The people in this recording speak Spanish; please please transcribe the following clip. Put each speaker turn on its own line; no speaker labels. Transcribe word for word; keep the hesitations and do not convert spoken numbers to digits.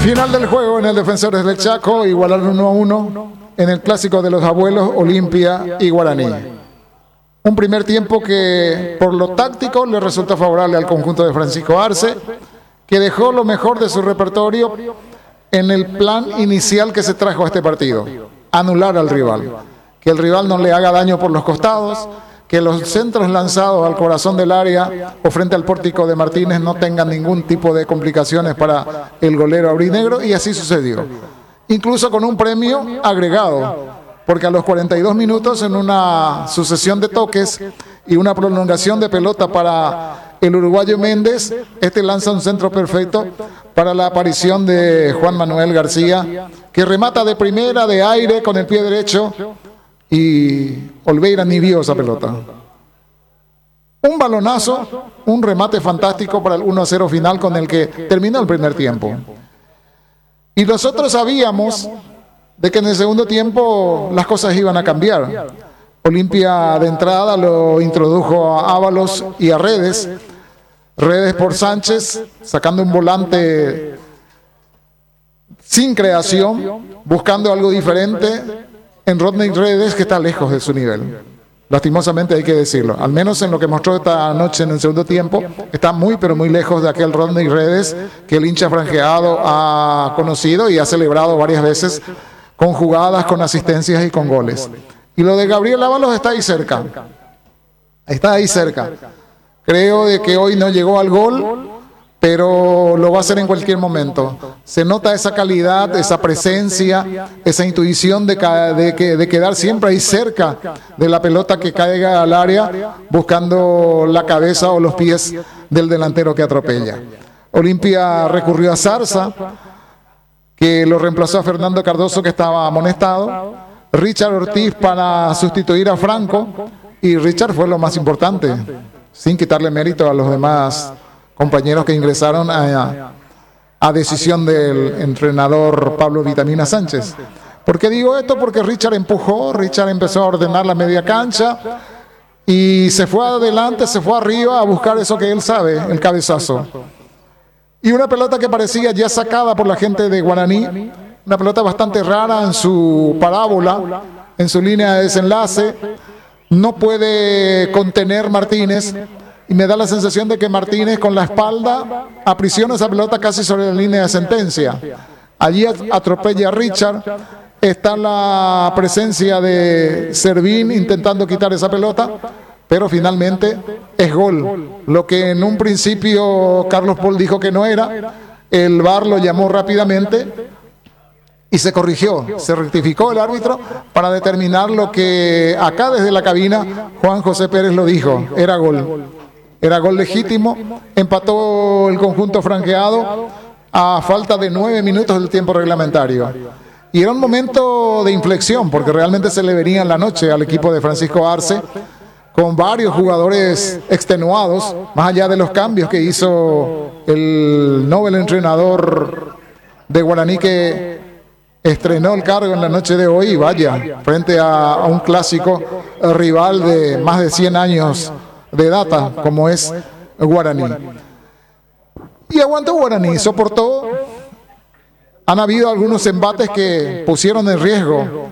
Final del juego en el Defensores del Chaco, igualaron uno a uno en el clásico de los abuelos, Olimpia y Guaraní. Un primer tiempo que por lo táctico le resultó favorable al conjunto de Francisco Arce, que dejó lo mejor de su repertorio en el plan inicial que se trajo a este partido: anular al rival, que el rival no le haga daño por los costados, que los centros lanzados al corazón del área o frente al pórtico de Martínez no tengan ningún tipo de complicaciones para el golero aurinegro, y así sucedió. Incluso con un premio agregado, porque a los cuarenta y dos minutos, en una sucesión de toques y una prolongación de pelota para el uruguayo Méndez, este lanza un centro perfecto para la aparición de Juan Manuel García, que remata de primera, de aire, con el pie derecho, y Olveira ni vio esa pelota. Un balonazo, un remate fantástico para el uno a cero final con el que terminó el primer tiempo. Y nosotros sabíamos de que en el segundo tiempo las cosas iban a cambiar. Olimpia de entrada lo introdujo a Ábalos y a Redes. Redes por Sánchez, sacando un volante sin creación, buscando algo diferente en Rodney Redes, que está lejos de su nivel. Lastimosamente hay que decirlo. Al menos en lo que mostró esta noche en el segundo tiempo, está muy pero muy lejos de aquel Rodney Redes que el hincha franjeado ha conocido y ha celebrado varias veces, con jugadas, con asistencias y con goles. Y lo de Gabriel Ábalos está ahí cerca. Está ahí cerca. Creo de que hoy no llegó al gol, pero lo va a hacer en cualquier momento. Se nota esa calidad, esa presencia, esa intuición de, de, de, de quedar siempre ahí cerca de la pelota que caiga al área, buscando la cabeza o los pies del delantero que atropella. Olimpia recurrió a Zarza, que lo reemplazó a Fernando Cardoso, que estaba amonestado. Richard Ortiz para sustituir a Franco, y Richard fue lo más importante, sin quitarle mérito a los demás compañeros que ingresaron a, a decisión del entrenador Pablo Vitamina Sánchez. ¿Por qué digo esto? Porque Richard empujó, Richard empezó a ordenar la media cancha y se fue adelante, se fue arriba a buscar eso que él sabe, el cabezazo. Y una pelota que parecía ya sacada por la gente de Guaraní, una pelota bastante rara en su parábola, en su línea de desenlace, no puede contener Martínez, y me da la sensación de que Martínez con la espalda aprisiona esa pelota casi sobre la línea de sentencia. Allí atropella a Richard, está la presencia de Servín intentando quitar esa pelota, pero finalmente es gol. Lo que en un principio Carlos Paul dijo que no era, el V A R lo llamó rápidamente y se corrigió, se rectificó el árbitro para determinar lo que acá desde la cabina Juan José Pérez lo dijo: era gol. Era gol legítimo, empató el conjunto franqueado a falta de nueve minutos del tiempo reglamentario. Y era un momento de inflexión, porque realmente se le venía en la noche al equipo de Francisco Arce, con varios jugadores extenuados, más allá de los cambios que hizo el Nobel entrenador de Guaraní, que estrenó el cargo en la noche de hoy, y vaya, frente a, a un clásico rival de más de cien años de data, como es Guaraní. Y aguantó Guaraní, soportó. Han habido algunos embates que pusieron en riesgo